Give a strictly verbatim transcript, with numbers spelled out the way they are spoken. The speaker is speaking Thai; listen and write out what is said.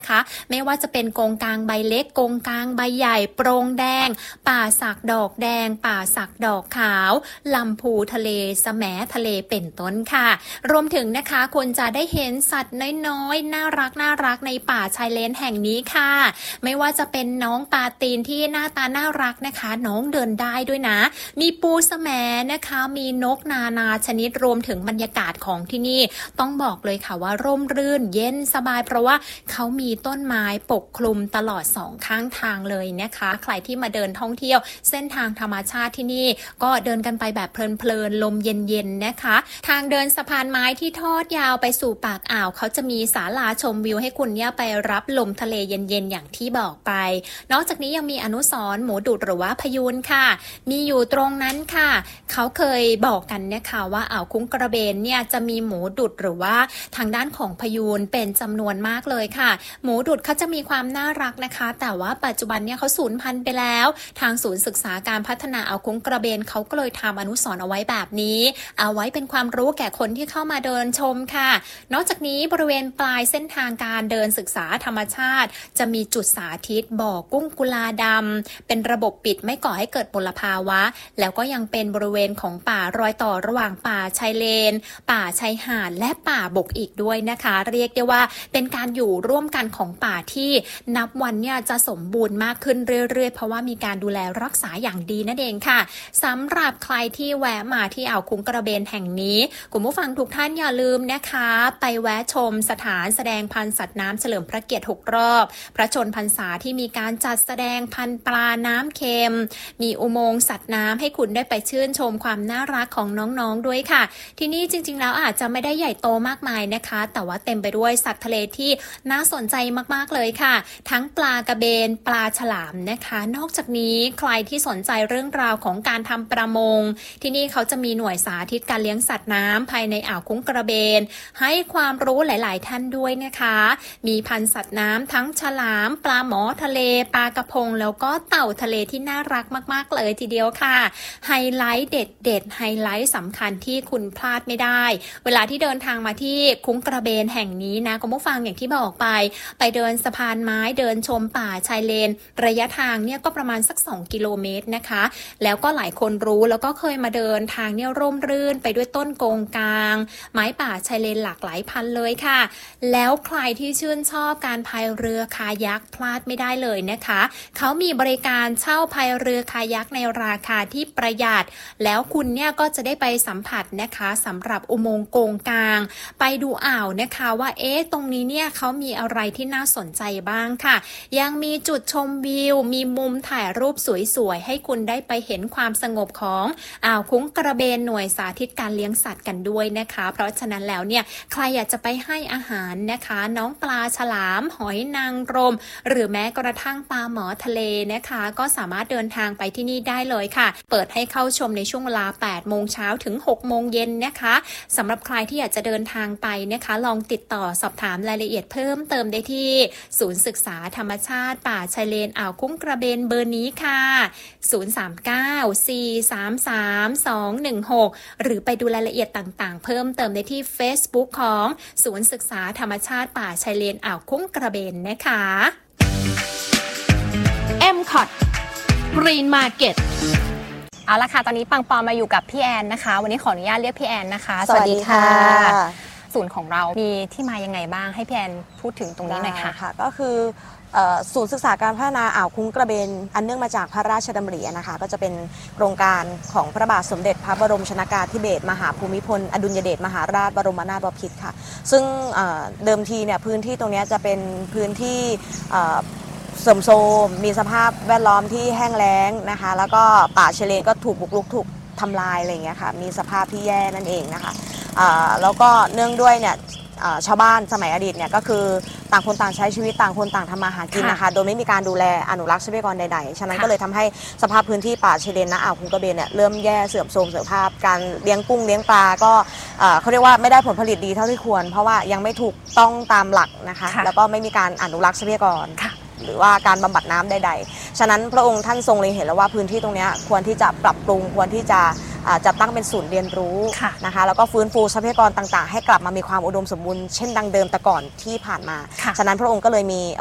คะไม่ว่าจะเป็นกงกลางใบเล็กกงกลางใบใหญ่โปร่งแดงป่าสักดอกแดงป่าสักดอกขาวลำพูทะเลแสมทะเลเป็นต้นค่ะรวมถึงนะคะคุณจะได้เห็นสัตว์น้อยๆน่ารักน่ารักในป่าชายเลนแห่งนี้ค่ะไม่ว่าจะเป็นน้องปลาตีนที่หน้าตาน่ารักนะคะน้องเดินได้ด้วยนะมีปูแสมนะคะมีนกนานาชนิดรวมถึงบรรยากาศของที่นี่ต้องบอกเลยค่ะว่าร่มรื่นเย็นสบายเพราะว่าเขามีต้นไม้ปกคลุมตลอดสองข้างทางเลยนะคะใครที่มาเดินท่องเที่ยวเส้นทางธรรมชาติที่นี่ก็เดินกันไปแบบเพลินๆลมเย็นๆนะคะทางเดินสะพานไม้ที่ทอดยาวไปสู่ปากอ่าวเขาจะมีศาลาชมวิวให้คุณเนี่ยไปรับลมทะเลเย็นๆอย่างที่บอกไปนอกจากนี้ยังมีอนุสรณ์หมูดุดหรือว่าพยูนค่ะมีอยู่ตรงนั้นค่ะเขาเคยบอกกันนะคะว่าอ่าวคุ้งกระเบนเนี่ยจะมีหมูดุดหรือว่าทางด้านของพยูนเป็นจำนวนมากเลยค่ะหมูดุดเขาจะมีความน่ารักนะคะแต่ว่าปัจจุบันเนี่ยเขาสูญพันธุ์ไปแล้วทางศูนย์ศึกษาการพัฒนาอ่าวคุ้งกระเบนเขาก็เลยทำอนุสรณ์เอาไว้แบบนี้เอาไว้เป็นความรู้แก่คนที่เข้ามาเดินชมค่ะนอกจากนี้บริเวณปลายเส้นทางการเดินศึกษาธรรมชาติจะมีจุดสาธิตบ่อกุ้งกุลาดำเป็นระบบปิดไม่ก่อให้เกิดมลภาวะแล้วก็ยังเป็นบริเวณของป่ารอยต่อระหว่างป่าชายเลนป่าชายหาดและป่าบกอีกด้วยนะคะเรียกได้ว่าเป็นการอยู่ร่วมกันของป่าที่นับวันเนี่ยจะสมบูรณ์มากขึ้นเรื่อยๆเพราะว่ามีการดูแลรักษาอย่างดีนั่นเองค่ะสำหรับใครที่แวะมาที่อ่าวคุ้งกระเบนแห่งนี้คุณผู้ฟังทุกท่านอย่าลืมนะคะไปแวะชมสถานแสดงพันธุ์สัตว์น้ำเฉลิมพระเกียรติหกรอบพระชนพรรษาที่มีการจัดแสดงพันธุ์ปลาน้ำเค็มมีอุโมงค์สัตว์น้ำให้คุณได้ไปชื่นชมความน่ารักของน้องๆด้วยค่ะที่นี่จริงๆแล้วอาจจะไม่ได้ใหญ่โตมากมายนะคะแต่ว่าเต็มไปด้วยสัตว์ทะเลที่น่าสนใจมากๆเลยค่ะทั้งปลากระเบนปลาฉลามนะคะนอกจากนี้ใครที่สนใจเรื่องราวของการทำประมงที่นี่เขาจะมีหน่วยสาธิตการเลี้ยงสัตว์น้ำภายในอ่าวคุ้งกระเบนให้ความรู้หลายๆท่านด้วยนะคะมีพันธุ์สัตว์น้ำทั้งฉลามปลาหมอทะเลปลากระพงแล้วก็เต่าทะเลที่น่ารักมากๆเลยทีเดียวค่ะไฮไลท์เด็ดๆไฮไลท์สำคัญที่คุณพลาดไม่ได้เวลาที่เดินทางมาที่คุ้งกระเบนแห่งนี้นะคุณผู้ฟังอย่างที่บอกไปไปเดินสะพานไม้เดินชมป่าชายเลนระยะทางเนี่ยก็ประมาณสักสองกิโลเมตรนะคะแล้วก็หลายคนรู้แล้วก็เคยมาเดินทางเนี่ยร่มรื่นไปด้วยต้นโกงกลางไม้ป่าชายเลนหลากหลายพันเลยค่ะแล้วใครที่ชื่นชอบการพายเรือคายักพลาดไม่ได้เลยนะคะเขามีบริการเช่าพายเรือคายักในราคาที่ประหยัดแล้วคุณเนี่ยก็จะได้ไปสัมผัสนะคะสำหรับอุโมงค์โกงกลางไปดูอ่าวนะคะว่าเอ๊ะตรงนี้เนี่ยเขามีอะไรที่น่าสนใจบ้างค่ะยังมีจุดชมวิวมีมุมถ่ายรูปสวยๆให้คุณได้ไปเห็นความสงบของอ่าวคุ้งกระเบนหน่วยสาธิตการเลี้ยงสัตว์กันด้วยนะคะเพราะฉะนั้นแล้วเนี่ยใครอยากจะไปให้อาหารนะคะน้องปลาฉลามหอยนางรมหรือแม้กระทั่งปลาหมอทะเลนะคะก็สามารถเดินทางไปที่นี่ได้เลยค่ะเปิดให้เข้าชมในช่วงเวลาแปดโมงเช้าถึงหกโมงเย็นนะคะสำหรับใครที่อยากจะเดินทางไปนะคะลองติดต่อสอบถามรายละเอียดเพิ่มเติมได้ที่ศูนย์ศึกษาธรรมชาติป่าชายเลนอ่าวคุ้งกระเบนเบอร์นี้ค่ะศูนย์ สาม เก้า สี่ สาม สาม สอง หนึ่ง หกหรือไปดูรายละเอียดต่างๆเพิ่มเติมได้ที่ Facebook ของศูนย์ศึกษาธรรมชาติป่าชายเลนอ่าวคุ้งกระเบนนะคะเอ็ม คอท Green Market เอาละค่ะตอนนี้ปังปอมาอยู่กับพี่แอนนะคะวันนี้ขออนุญาตเรียกพี่แอนนะคะสวัสดีค่ะศูนย์ของเรามีที่มายังไงบ้างให้พี่แอนพูดถึงตรงนี้หน่อยค่ะค่ะก็คือศูนย์ศึกษาการพัฒนาอ่าวคุ้งกระเบนอันเนื่องมาจากพระราชดำรินะคะก็จะเป็นโครงการของพระบาทสมเด็จพระบรมชนกาธิเบศรมหาภูมิพลอดุลยเดชมหาราชบรมนาถบพิตรค่ะซึ่งเดิมทีเนี่ยพื้นที่ตรงนี้จะเป็นพื้นที่เสื่อมโทรมมีสภาพแวดล้อมที่แห้งแล้งนะคะแล้วก็ป่าชายเลนก็ถูกบุกรุกถูกทำลายอะไรอย่างเงี้ยค่ะมีสภาพที่แย่นั่นเองนะคะแล้วก็เนื่องด้วยเนี่ยชาวบ้านสมัยอดีตเนี่ยก็คือต่างคนต่างใช้ชีวิตต่างคนต่างทำมาหากินนะคะโดยไม่มีการดูแลอนุรักษ์ทรัพยากรใดๆฉะนั้นก็เลยทำให้สภาพพื้นที่ป่าชายเลนณอ่าวคุ้งกระเบนเนี่ยเริ่มแย่เสื่อมโทรมสภาพการเลี้ยงกุ้งเลี้ยงปลาก็เขาเรียกว่าไม่ได้ผลผลิตดีเท่าที่ควรเพราะว่ายังไม่ถูกต้องตามหลักนะคะแล้วก็ไม่มีการอนุรักษ์ทรัพยากรหรือว่าการบำบัดน้ำใดๆฉะนั้นพระองค์ท่านทรงเล็งเห็นแล้วว่าพื้นที่ตรงนี้ควรที่จะปรับปรุงควรที่จะอ่าจัดตั้งเป็นศูนย์เรียนรู้นะคะแล้วก็ฟื้นฟูทรัพยากรต่างๆให้กลับมามีความอุดมสมบูรณ์เช่นดังเดิมแต่ก่อนที่ผ่านมาฉะนั้นพระองค์ก็เลยมี